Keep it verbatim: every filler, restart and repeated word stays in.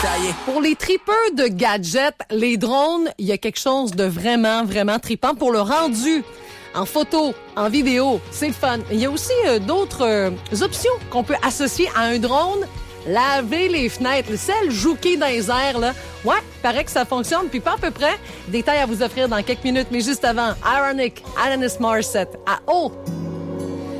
Pour les tripeux de gadgets, les drones, il y a quelque chose de vraiment, vraiment trippant pour le rendu. En photo, en vidéo, c'est le fun. Il y a aussi euh, d'autres euh, options qu'on peut associer à un drone. Laver les fenêtres, le sel jouqué dans les airs, là. Ouais, paraît que ça fonctionne, puis pas à peu près. Détails à vous offrir dans quelques minutes, mais juste avant, Ironic, Alanis Morissette, à haut.